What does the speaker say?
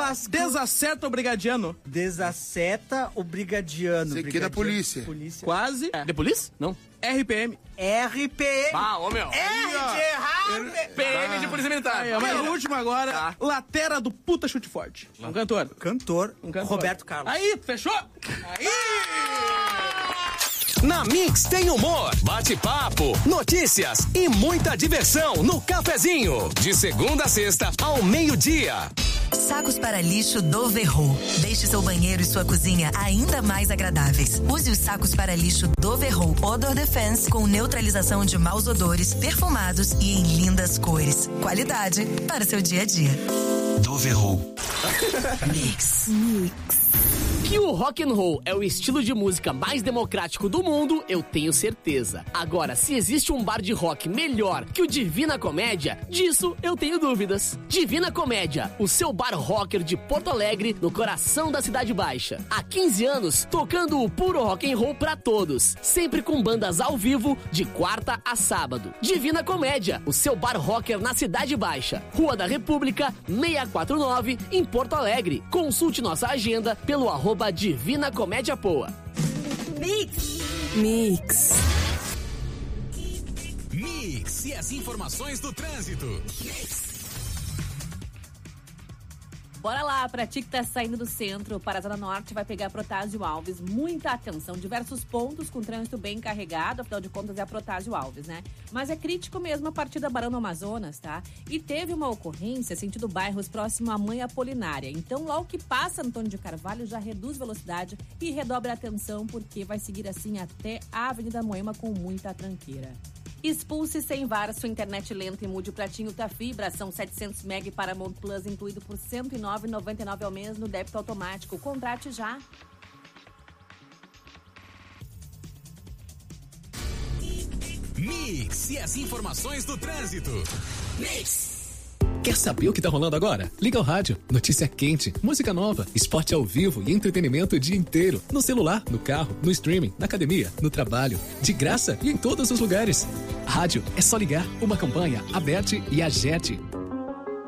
Desacerta o brigadiano. Desacerta o brigadiano. Sei que é da polícia. Quase. The Police? Não. RPM. RPM. Ah, ô meu. R de errado. PM de Polícia Militar. Aí, mas o último agora, Tá. Latera do Puta Chute Forte. Um cantor. Cantor. Cantor. Roberto Carlos. Aí, fechou? Aí! Na Mix tem humor, bate-papo, notícias e muita diversão no Cafezinho. De segunda a sexta, ao meio-dia. Sacos para lixo Doverro. Deixe seu banheiro e sua cozinha ainda mais agradáveis. Use os sacos para lixo Doverro Odor Defense com neutralização de maus odores, perfumados e em lindas cores. Qualidade para seu dia a dia. Doverro. Mix. Que o rock and roll é o estilo de música mais democrático do mundo, eu tenho certeza. Agora, se existe um bar de rock melhor que o Divina Comédia, disso eu tenho dúvidas. Divina Comédia, o seu bar rocker de Porto Alegre, no coração da Cidade Baixa. Há 15 anos, tocando o puro rock and roll pra todos. Sempre com bandas ao vivo, de quarta a sábado. Divina Comédia, o seu bar rocker na Cidade Baixa. Rua da República, 649, em Porto Alegre. Consulte nossa agenda pelo @Divina Comédia Poa. Mix. Mix e as informações do trânsito. Bora lá, pra ti que tá saindo do centro para a Zona Norte, vai pegar Protásio Alves. Muita atenção, diversos pontos com trânsito bem carregado, afinal de contas é a Protásio Alves, né? Mas é crítico mesmo a partir da Barão do Amazonas, tá? E teve uma ocorrência sentido bairros próximo à Mãe Apolinária. Então, logo que passa Antônio de Carvalho, já reduz velocidade e redobra a atenção, porque vai seguir assim até a Avenida Moema com muita tranqueira. Expulse sem VAR sua internet lenta e mude pra TIM Ultra Fibra. São 700 MB para Paramount Plus, incluído por R$ 109,99 ao mês no débito automático. Contrate já. Mix e as informações do trânsito. Mix. Quer saber o que tá rolando agora? Liga o rádio. Notícia quente, música nova, esporte ao vivo e entretenimento o dia inteiro. No celular, no carro, no streaming, na academia, no trabalho. De graça e em todos os lugares. Rádio é só ligar. Uma campanha, a Bet e a Jet.